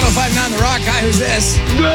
1059 The Rock. Hi, who's this?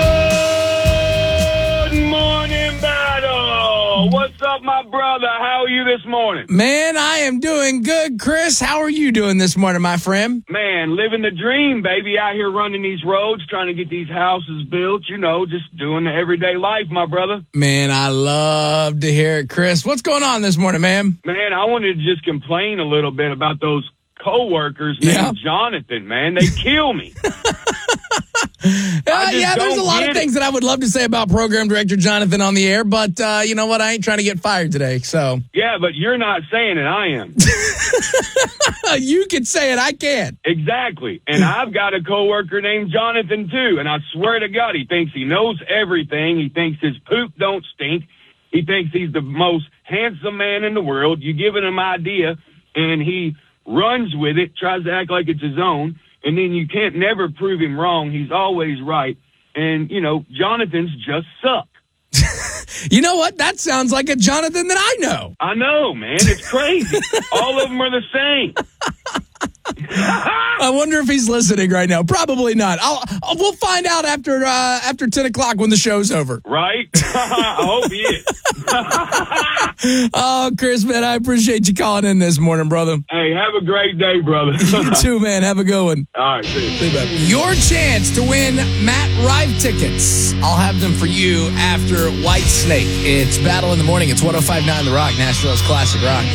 Good morning, Battle. What's up, my brother? How are you this morning? Man, I am doing good. Chris, how are you doing this morning, my friend? Man, living the dream, baby. Out here running these roads, trying to get these houses built, just doing the everyday life, my brother. Man, I love to hear it, Chris. What's going on this morning, man? Man, I wanted to just complain a little bit about those co-workers named Jonathan, man. They kill me. There's a lot of things that I would love to say about Program Director Jonathan on the air, but you know what? I ain't trying to get fired today, so. Yeah, but you're not saying it. I am. You can say it. I can't. Exactly. And I've got a coworker named Jonathan, too, and I swear to God, he thinks he knows everything. He thinks his poop don't stink. He thinks he's the most handsome man in the world. You give him an idea, and he runs with it, tries to act like it's his own. And then you can't never prove him wrong. He's always right. And, Jonathan's just suck. You know what? That sounds like a Jonathan that I know. I know, man. It's crazy. All of them are the same. I wonder if he's listening right now. Probably not. We'll find out after 10 o'clock when the show's over. Right? I hope he is. Oh, Chris, man, I appreciate you calling in this morning, brother. Hey, have a great day, brother. You too, man. Have a good one. All right, see you. Your chance to win Matt Rife tickets. I'll have them for you after White Snake. It's Battle in the Morning. It's 1059 The Rock, Nashville's classic rock.